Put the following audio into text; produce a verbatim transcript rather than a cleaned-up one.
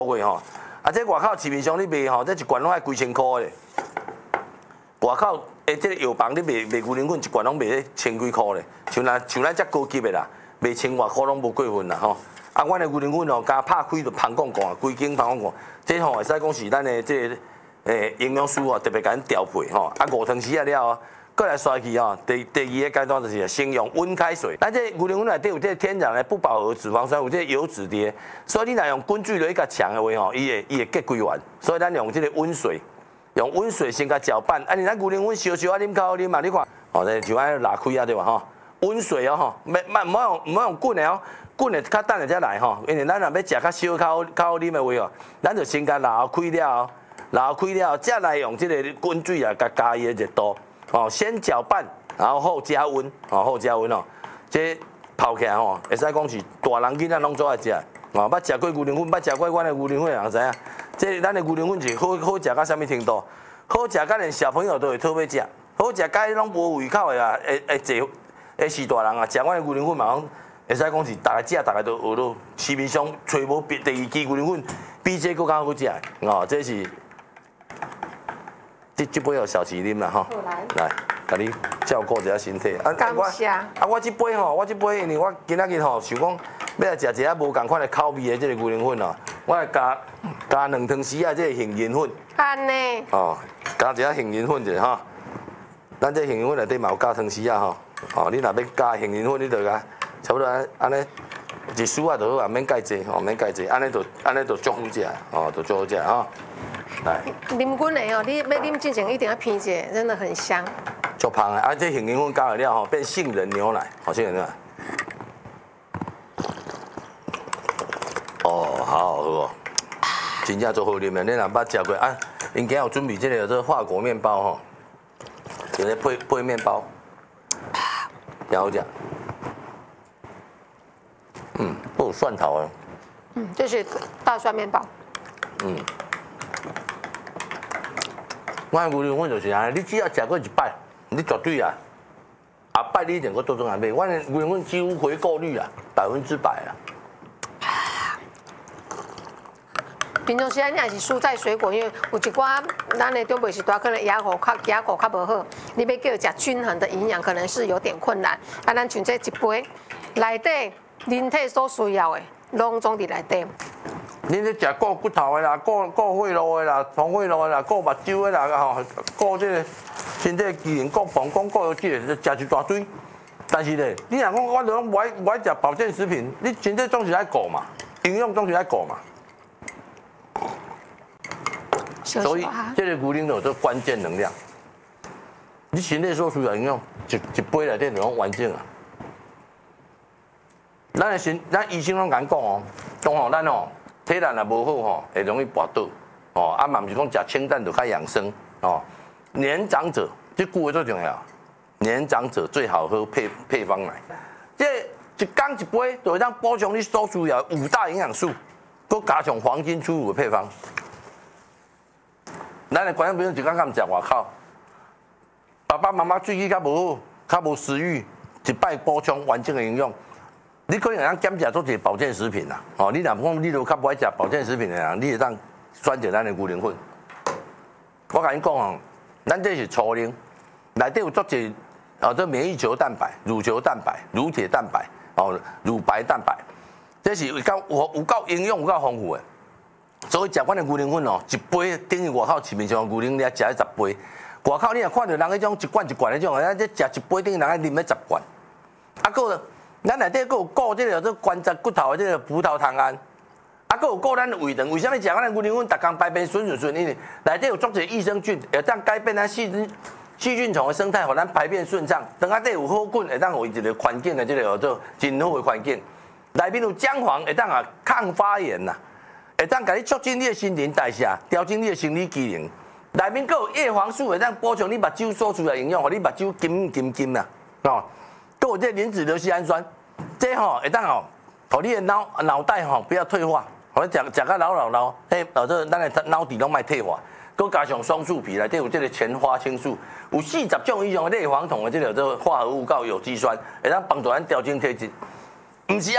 贵吼，啊，这外口市面上你卖吼，这一罐拢爱几千块嘞。外口诶，这个药房你卖卖牛奶粉一罐拢卖咧千几块咧，像咱像咱遮高级的啦，卖千外块拢无过分啦吼。啊，阮的牛奶粉哦，加拍开就旁广告啊，规间旁广告，这吼会使讲是咱的这诶营养师哦，特别甲咱调配吼。啊，五汤匙啊了。 过来刷去吼，第第二个阶段就是先用温开水。咱这牛奶粉内底有这天然的不饱和脂肪酸，有这油脂伫，所以你若用滚水来甲强的话吼，伊会伊会结规完。所以咱用这个温水，用温水先甲搅拌。啊，你咱牛奶粉烧烧啊，啉较好啉嘛，你看，哦，这就安尼拉开啊，对吧？吼，温水哦，吼，袂袂唔好用唔好用滚的哦，滚的较等下才来吼，因为咱若要食较烧较好较好啉的话哦，咱就先甲拉开了，拉开了，再来用这个滚水啊，甲加伊的热度。 哦，先搅拌，然后后加温，哦后加温哦，这泡起来吼，会使讲是大人囡仔拢做爱食。哦，捌食过牛奶粉，捌食过阮的牛奶粉，人知影。这咱的牛奶粉是好好食到什么程度？好食到连小朋友都会特别食，好食到拢无胃口的啊，会会坐会是大人啊，食阮的牛奶粉嘛，讲会使讲是大家食，大家都学到市面上找无第二支牛奶粉比这更加好食。哦，这是。 这这杯有小麒麟啦吼，来，甲你照顾一下身体。 啊，感谢。啊， 我这杯吼，我这杯因为我今仔日吼想讲要来食一下无共款的口味的这个牛奶粉哦，我来加加两汤匙啊这个杏仁粉。 安尼。哦， 加一下杏仁粉者吼，咱这杏仁粉内底嘛有加汤匙啊吼，哦，你若要加杏仁粉，你就加差不多安尼一丝啊就好啊，免介济吼，免介济，安尼就安尼就足好食，哦，就足好食吼。 来， 啉滚的哦，你要啉之前一定要品一下，真的很香。 足香的，啊，这杏仁粉加了吼，变杏仁牛奶，好杏仁牛奶。哦，好好喝哦，真正足好啉的。你若捌食过啊？因今有准备这个这法国面包吼，就是配配面包，真好食。嗯，都有蒜头啊。 嗯，这是大蒜面包。 嗯。 我牛奶粉就是安尼，你只要食过一摆，你绝对啊，下摆你一定搁多种来买。我的牛奶粉几乎回购率啊，百分之百啊。 平常时你也是蔬菜水果，因为有一寡咱的中北时代可能牙口较牙口较无好，你要叫食均衡的营养，可能是有点困难。啊，咱像这一杯内底人体所需要的，拢总伫内底。 你咧食顾骨头的啦，顾顾血路的啦，肠血路的啦，顾目睭的啦，吼，顾这个身体机能，顾膀胱，顾这个食一大堆。但是咧，你若讲我都拢不爱不爱食保健食品，你身体总是爱顾嘛，营养总是爱顾嘛。所以这个牛奶有这关键能量，你身体所需要营养，一一杯内底就拢完整啊。咱的身，咱医生拢讲讲哦，讲吼咱哦。 体力也无好吼，会容易跋倒哦。啊，嘛毋是讲食清淡就较养生哦。年长者，这句话最重要。年长者最好喝配配方奶，这一缸一杯就会当补充你所需要五大营养素，搁加上黄金初乳的配方。咱的观众朋友一缸敢食外口，爸爸妈妈喙齿较无好，较无食欲，一摆补充完整的营养。 你可能会当减食做一个保健食品啦，哦，你若讲你如较不爱食保健食品的人，你会当选择咱的牛奶粉。我甲你讲哦，咱这是粗粮，内底有足侪哦，这免疫球蛋白、乳球蛋白、乳铁蛋白、哦乳白蛋白，这是有够有有够营养、有够丰富的。所以食阮的牛奶粉哦，一杯等于外口市面上牛奶你食十杯，外口你若看到人迄种一罐一罐迄种，咱这食一杯等于人啉要十罐，啊个。 咱内底佫有顾这个做关节骨头的这个葡萄糖胺，啊，佫有顾咱的胃肠。为什么食咱的牛奶粉，逐工排便顺顺顺？因为内底有足侪益生菌，会当改变咱细菌细菌丛的生态，互咱排便顺畅。肠仔底有好菌，会当有一个环境的这个叫做真好的环境。内面有姜黄，会当啊抗发炎呐，会当甲你促进你的新陈代谢，调整你的生理机能。内面佫有叶黄素，会当补充你目睭所需的营养，互你目睭金金金呐，哦。 都有这磷脂硫烯氨酸，这吼会当吼，互你的脑脑袋吼不要退化，互你食食到老老老，嘿，导致咱的脑底拢卖退化。佮加上松树皮内底有这个前花青素，有四十种以上的类黄酮的这个这个化合物，佮有机酸，会当帮助咱调整体质，唔是。